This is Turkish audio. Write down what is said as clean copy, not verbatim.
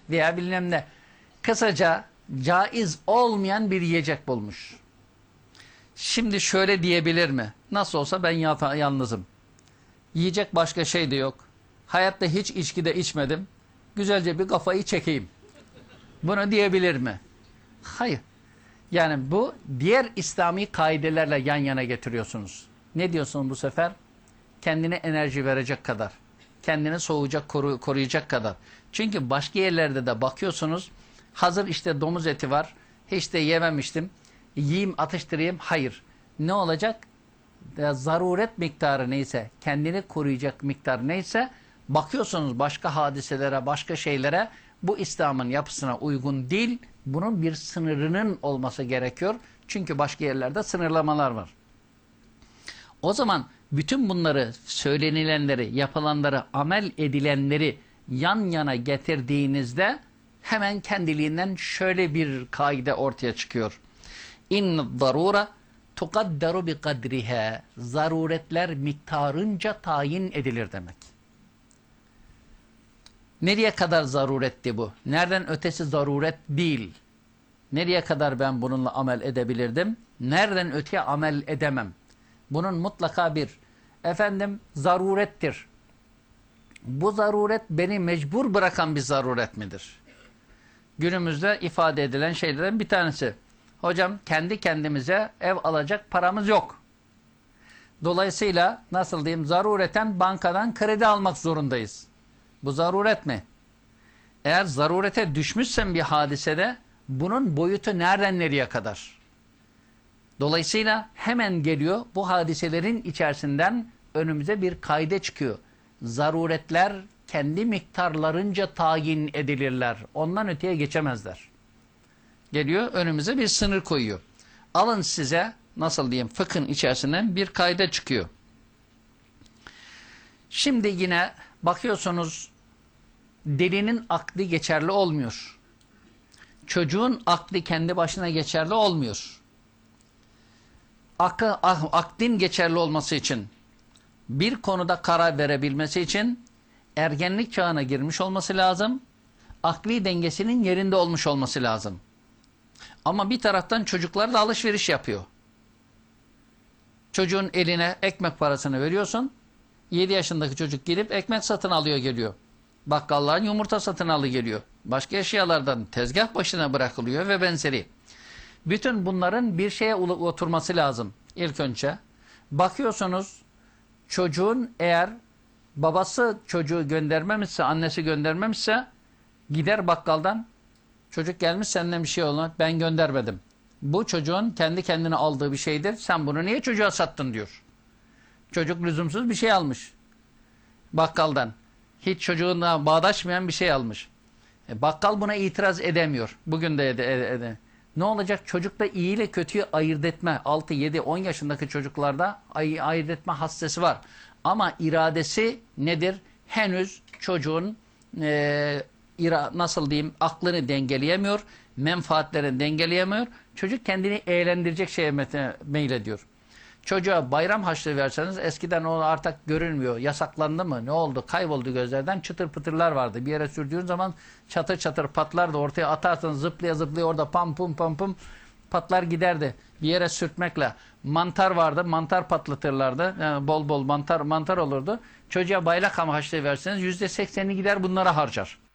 veya bilmem ne. Kısaca caiz olmayan bir yiyecek bulmuş. Şimdi şöyle diyebilir mi? Nasıl olsa ben yalnızım. Yiyecek başka şey de yok. Hayatta hiç içki de içmedim. Güzelce bir kafayı çekeyim. Bunu diyebilir mi? Hayır. Yani bu diğer İslami kaidelerle yan yana getiriyorsunuz. Ne diyorsun bu sefer? Kendine enerji verecek kadar. Kendini soğuyacak, koruyacak kadar. Çünkü başka yerlerde de bakıyorsunuz. Hazır işte domuz eti var. Hiç de yememiştim. Yiyeyim, atıştırayım. Hayır. Ne olacak? Zaruret miktarı neyse, kendini koruyacak miktar neyse, bakıyorsunuz başka hadiselere, başka şeylere, bu İslam'ın yapısına uygun değil. Bunun bir sınırının olması gerekiyor. Çünkü başka yerlerde sınırlamalar var. O zaman bütün bunları, söylenilenleri, yapılanları, amel edilenleri yan yana getirdiğinizde hemen kendiliğinden şöyle bir kaide ortaya çıkıyor. İnne darura tukadderu bi kadriha. Zaruretler miktarınca tayin edilir demek. Nereye kadar zaruretti bu? Nereden ötesi zaruret değil. Nereye kadar ben bununla amel edebilirdim? Nereden öteye amel edemem? Bunun mutlaka bir zarurettir. Bu zaruret beni mecbur bırakan bir zaruret midir? Günümüzde ifade edilen şeylerden bir tanesi. Hocam kendi kendimize ev alacak paramız yok. Dolayısıyla nasıl diyeyim, zarureten bankadan kredi almak zorundayız. Bu zaruret mi? Eğer zarurete düşmüşsen bir hadisede bunun boyutu nereden nereye kadar? Dolayısıyla hemen geliyor, bu hadiselerin içerisinden önümüze bir kaide çıkıyor. Zaruretler kendi miktarlarınca tayin edilirler. Ondan öteye geçemezler. Geliyor önümüze bir sınır koyuyor. Alın size nasıl diyeyim, fıkhın içerisinden bir kaide çıkıyor. Şimdi yine bakıyorsunuz delinin akli geçerli olmuyor. Çocuğun akli kendi başına geçerli olmuyor. Aklin geçerli olması için, bir konuda karar verebilmesi için ergenlik çağına girmiş olması lazım. Akli dengesinin yerinde olmuş olması lazım. Ama bir taraftan çocuklar da alışveriş yapıyor. Çocuğun eline ekmek parasını veriyorsun. 7 yaşındaki çocuk gidip ekmek satın alıyor geliyor. Bakkalların yumurta satın alıyor geliyor. Başka eşyalardan tezgah başına bırakılıyor ve benzeri. Bütün bunların bir şeye oturması lazım ilk önce. Bakıyorsunuz çocuğun eğer babası çocuğu göndermemişse, annesi göndermemişse gider bakkaldan, çocuk gelmiş senden bir şey olmaz, ben göndermedim. Bu çocuğun kendi kendine aldığı bir şeydir. Sen bunu niye çocuğa sattın diyor. Çocuk lüzumsuz bir şey almış bakkaldan. Hiç çocuğuna bağdaşmayan bir şey almış. Bakkal buna itiraz edemiyor. Bugün de ne olacak? Çocukta iyi ile kötüyü ayırt etme. 6, 7, 10 yaşındaki çocuklarda ayırt etme hastası var. Ama iradesi nedir? Henüz çocuğun nasıl diyeyim, aklını dengeleyemiyor. Menfaatlerini dengeleyemiyor. Çocuk kendini eğlendirecek şeye meylediyor. Çocuğa bayram harçlığı verseniz, eskiden o artık görünmüyor. Yasaklandı mı? Ne oldu? Kayboldu gözlerden. Çıtır pıtırlar vardı. Bir yere sürdüğün zaman çatır çatır patlardı. Ortaya atarsanız zıplaya zıplaya orada pam pum pam pum patlar giderdi. Bir yere sürtmekle. Mantar vardı. Mantar patlatırlardı. Yani bol bol mantar olurdu. Çocuğa bayrak harçlığı verseniz %80'ini gider bunlara harcar.